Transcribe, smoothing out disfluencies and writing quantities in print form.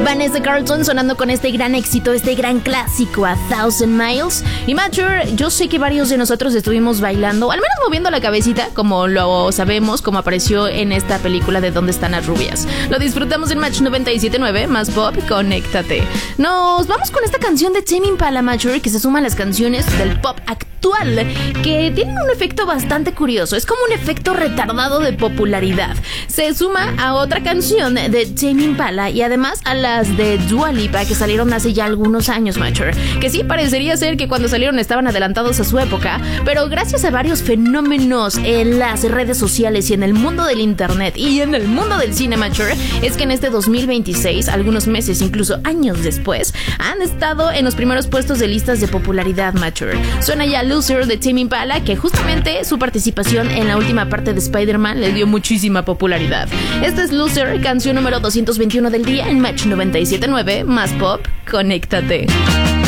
Vanessa Carlton sonando con este gran éxito, este gran clásico, A Thousand Miles. Y Mature, yo sé que varios de nosotros estuvimos bailando, al menos moviendo la cabecita, como lo sabemos, como apareció en esta película de ¿Dónde están las rubias? Lo disfrutamos en Match 97.9, más pop, conéctate. Nos vamos con esta canción de Tame Impala, Mature, que se suma a las canciones del pop actual, que tienen un efecto bastante curioso. Es como un efecto retardado de popularidad. Se suma a otra canción de Tame Impala y además a las de Dua Lipa, que salieron hace ya algunos años, Mature, que sí parecería ser que cuando salieron estaban adelantados a su época, pero gracias a varios fenómenos en las redes sociales y en el mundo del internet y en el mundo del cine, Mature, es que en este 2026, algunos meses, incluso años después, han estado en los primeros puestos de listas de popularidad, Mature. Suena ya Loser de Tame Impala, que justamente su participación en la última parte de Spider-Man le dio muchísima popularidad. Esta es Loser, canción número 221 del día en Match 97.9, más pop, conéctate.